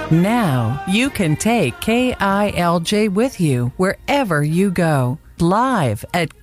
Now you can take KILJ with you wherever you go. Live at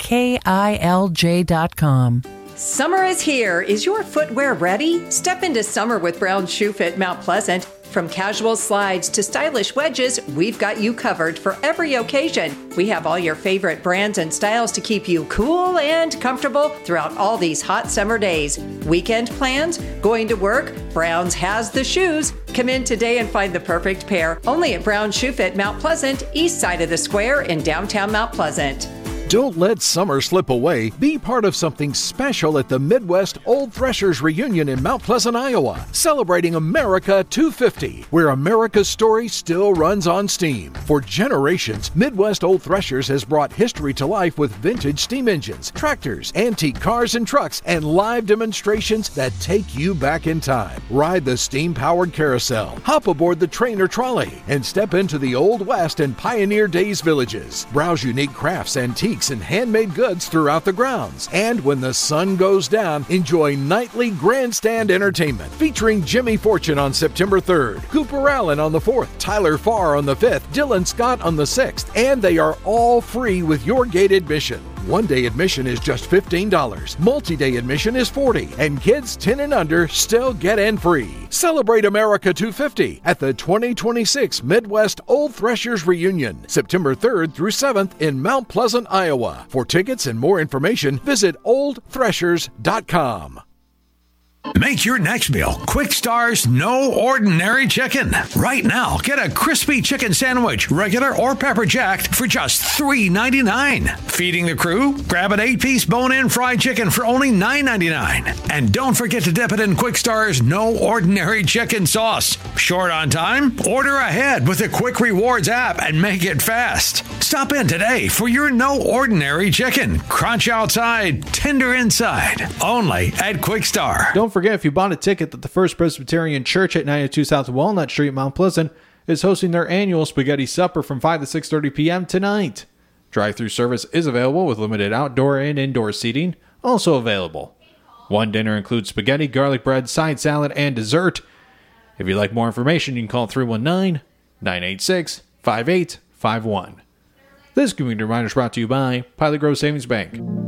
KILJ.com. Summer is here. Is your footwear ready? Step into summer with Brown Shoe Fit Mount Pleasant. From casual slides to stylish wedges, we've got you covered for every occasion. We have all your favorite brands and styles to keep you cool and comfortable throughout all these hot summer days. Weekend plans? Going to work? Brown's has the shoes. Come in today and find the perfect pair. Only at Brown Shoe Fit Mount Pleasant, east side of the square in downtown Mount Pleasant. Don't let summer slip away. Be part of something special at the Midwest Old Threshers Reunion in Mount Pleasant, Iowa, celebrating America 250, where America's story still runs on steam. For generations, Midwest Old Threshers has brought history to life with vintage steam engines, tractors, antique cars and trucks, and live demonstrations that take you back in time. Ride the steam-powered carousel, hop aboard the train or trolley, and step into the Old West and Pioneer Days villages. Browse unique crafts, antiques, and handmade goods throughout the grounds. And when the sun goes down, enjoy nightly grandstand entertainment featuring Jimmy Fortune on September 3rd, Cooper Allen on the 4th, Tyler Farr on the 5th, Dylan Scott on the 6th, and they are all free with your gate admission. One-day admission is just $15. Multi-day admission is $40. And kids 10 and under still get in free. Celebrate America 250 at the 2026 Midwest Old Threshers Reunion, September 3rd through 7th in Mount Pleasant, Iowa. For tickets and more information, visit oldthreshers.com. Make your next meal Quick Star's No Ordinary Chicken. Right now, get a crispy chicken sandwich, regular or pepper jacked, for just $3.99. Feeding the crew? Grab an 8-piece bone-in fried chicken for only $9.99. And don't forget to dip it in Quick Star's No Ordinary Chicken sauce. Short on time? Order ahead with the Quick Rewards app and make it fast. Stop in today for your No Ordinary Chicken. Crunch outside, tender inside. Only at Quick Star. Don't forget, if you bought a ticket, that the First Presbyterian Church at 92 South Walnut Street, Mount Pleasant, is hosting their annual spaghetti supper from 5 to 6:30 p.m. tonight. Drive-through service is available with limited outdoor and indoor seating, also available. One dinner includes spaghetti, garlic bread, side salad, and dessert. If you'd like more information, you can call 319-986-5851. This community reminder is brought to you by Pilot Grove Savings Bank.